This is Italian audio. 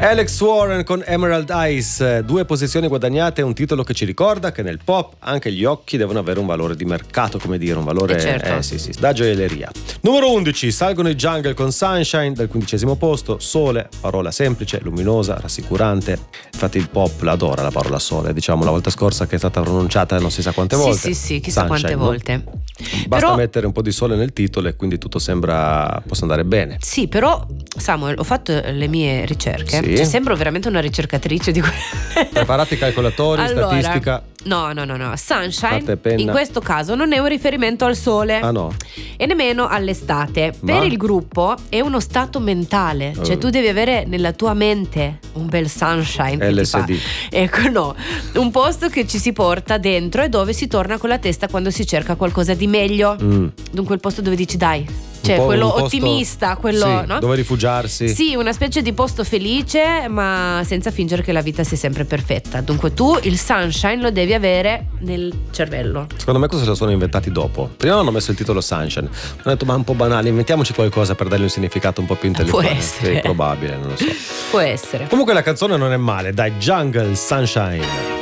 Alex Warren con Emerald Eyes, 2 posizioni guadagnate, un titolo che ci ricorda che nel pop anche gli occhi devono avere un valore di mercato, come dire, un valore certo. sì, da gioielleria. Numero 11, salgono i Jungle con Sunshine dal 15° posto. Sole, parola semplice, luminosa, rassicurante. Infatti il pop la adora la parola sole, diciamo la volta scorsa che è stata pronunciata non si sa quante volte. Sì, chissà Sunshine, quante volte. Basta Però, mettere un po' di sole nel titolo e quindi tutto sembra possa andare bene. sì, però Samuel, ho fatto le mie ricerche. Sì. Cioè, sembro veramente una ricercatrice di Preparati i calcolatori, statistica. No. Sunshine Carta e penna. in questo caso non è un riferimento al sole. Ah no. E nemmeno all'estate. Ma? Per il gruppo è uno stato mentale. Cioè tu devi avere nella tua mente un bel sunshine che ti fa. LSD. Ecco, no, un posto che ci si porta dentro e dove si torna con la testa quando si cerca qualcosa di meglio. Dunque il posto dove dici dai, cioè quello un posto, ottimista, quello, sì, no? dove rifugiarsi. Sì, una specie di posto felice, ma senza fingere che la vita sia sempre perfetta. Dunque tu il sunshine lo devi avere nel cervello. Secondo me cosa se lo sono inventati dopo. Prima hanno messo il titolo Sunshine, hanno detto ma è un po' banale, inventiamoci qualcosa per dargli un significato un po' più intellettuale. Può essere. Sì, probabile, non lo so. Può essere. Comunque la canzone non è male, dai, Jungle Sunshine.